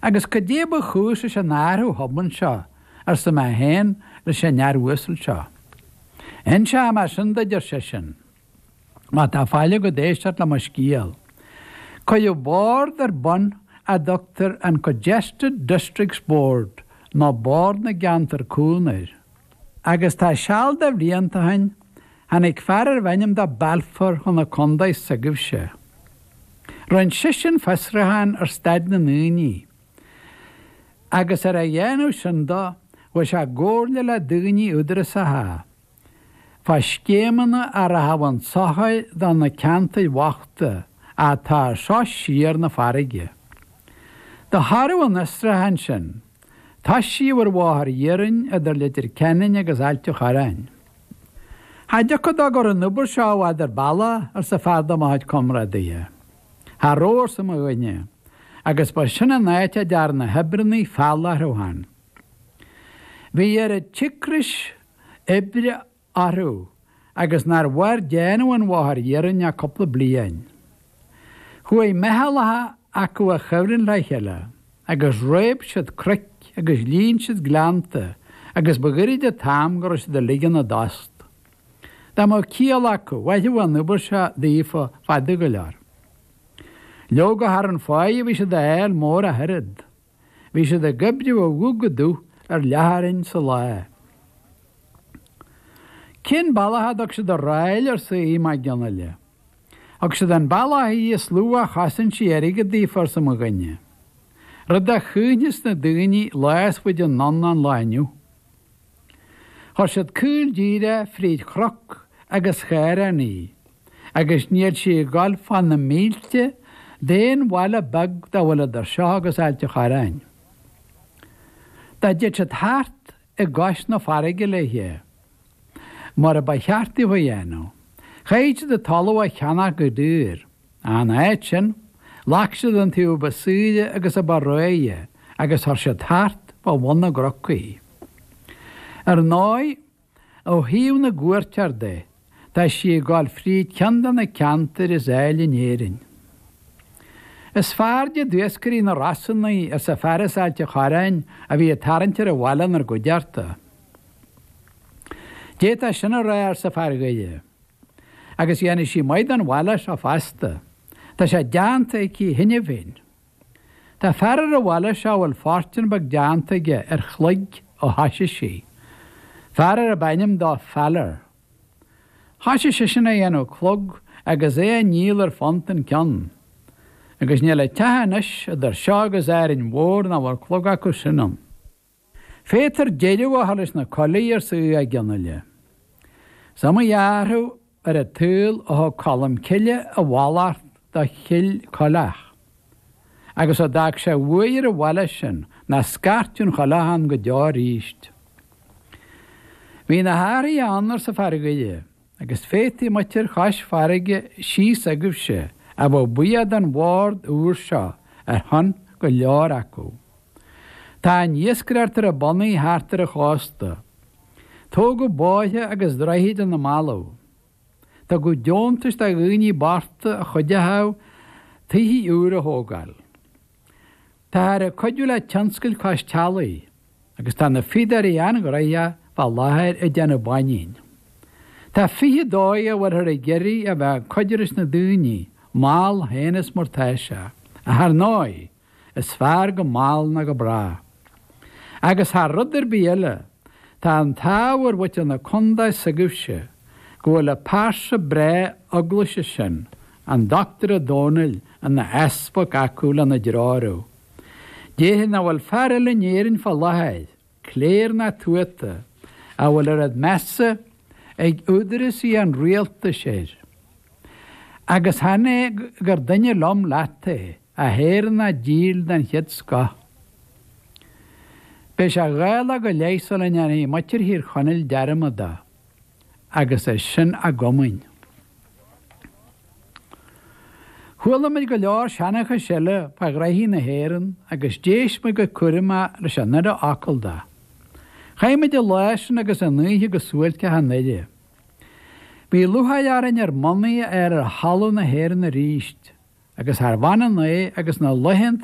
agus go déba chúis is an náthú hoban seo ar sa mai héin le sé nearhúsil seo. In se mar sin idir sé sin, má tá fáile go déisteart le mar scíal. Coidh board ar bun a Dr. an Congested Districts Board ná board na gantar cúnair. Agus tá seall de bhríontahain han ag fearar bhainnim da Balfour chun na condaid sagibh sé. Roinn sisin fesrahan ar staid na núní. Agus ar a dhéanú sin dá, was a górla le dúní údra sa há. Fa scémanna ar a havan sahaid dan na cantaid wachta a tá seo siar na farige. Da harú an nasrahan sin, tá síwar wahar dhéirin idir litir cenin agus ailte charain. Haidir go da gur an nubar seo idir balla ar sa farda maid comradaí. Ha róir sa maghaine, agus ba sinna náite dear na hebrinaí falla rúhan. Bhí ar a ticris ibre arú, agus nar war déanú an wahar dhéirin a coppla bliain. Hui mehalatha acu a chibrin leicheile, agus réib siad cric, agus lín siad glanta, agus baguriid a tam gur siad a ligan na dast. Da má cíal acu, waithú an nubar se dífa fadda go lear. Leoga har an fáid bhí siad a éil mór a herid. Bhí siad a gibdiú a gúgadú ar leharin sa lá. Cén bailachad ag siad a ráil ar sa mai gana le. Ag siad an bailachí is lú a chasan si éige dífar sa maganne. Rud a chúnis na dúní lás fuid an non an láiniu. Thir siad cúil díre fríd chroc agus chéir a ní, agus níl si gáil fan na mílte déon bhile bag da bhfuil ar seo agus ailte charain. Da dhéit siad thart i gáis na farige le hé. Mar a ba cheartí bh dhéanú. Chaid de talú a cheanna go dúr. An éit sin, lach siad an tú ba súide agus a ba roie, agus thir siad thart ba bhna grocaí. Ar náid ó híomh na gúirtear de, tá si gáil fríd ceandan na cantar is éile néirin. Is fearde dúscarí na rasannaí ar sa fearas ailte charain a bhí a tarantar a bhhalan ar go dearta. Déta sinna rá ar sa feargaide. Agus dhéana si maid an bhhalas a fasta. Tá sé deanta cí hinne bhéin. Tá fearar a bhhalas se bhfuil fátain bag deantaige ar chluig ó haise sí. Fearar a bainim dá fellar. Haise sé sinna dhéanú chlog agus é níl ar fontan ceann. Agus níl le tehanis idir seo agus éirin mhór na bhar chlog acu sinnam. Fétar déileú a halis na colaí ar sa a gceanna le. Sama dhearthú ar a túil ó colm ciile a bhálart da chill colach. Agus a dag sé bhuair a bhhaile sin na scartún cholahan go deár ríist. Bhí na háirí annar sa fargaide, agus fétaí mutir chais farige síos a gubh sé, a bh buiad an bhórd úr seo ar hon go leor acu. Tá an iascreartar a bonaí háartar a chásta. Tó go báithe agus draithid an na málaú. Tá go deontas a gúní barta a chuidethe tuí úr a thógáil. Tá ar a coidú le tionscail cáis tealaí, agus tá na fidar í an go raithe bá láthir i déanana bainin. Tá fiche dóid a bhfuil ar a geirí a bheith coidiris na dúní, máil héanas mar teise. A thar náid is fearr go máil na go brá. Agus thar rudar bíile, tá an táhar bhuite na condaid sa gubse, go bhfuil le páirse bré aglaise sin, an Dr. O'Donnell an na espach acu le na dráú. Déthe na bhfuil fearr le néirin fá láthaid, cléir na tuata, a bhfuil ar ad mesa ag údaras í an rialta séir. Agus hanna gur duine lom lata a héir na díl den chiad sca. Bes a gála go léisol in anna mutir hir chonil dearmada, agus é sin a gomain. Chuala me go leor seannacha seile pa graihí na héireann agus déis me go curima le se nada acalda. Chaime de leisin agus a nuithe go súilte ha neide. Bhí luthaiaran ar monaí ar halú na héireann a ríist, agus ar bhanan é agus na luhan